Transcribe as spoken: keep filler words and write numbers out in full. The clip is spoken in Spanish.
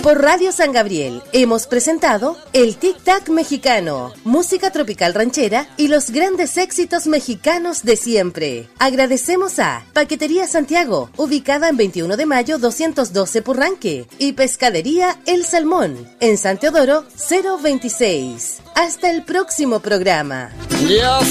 Por Radio San Gabriel hemos presentado el Tic Tac Mexicano, música tropical ranchera y los grandes éxitos mexicanos de siempre. Agradecemos a Paquetería Santiago, ubicada en veintiuno de mayo doscientos doce Purranque, y Pescadería El Salmón, en San Teodoro cero veintiséis. Hasta el próximo programa. Yes.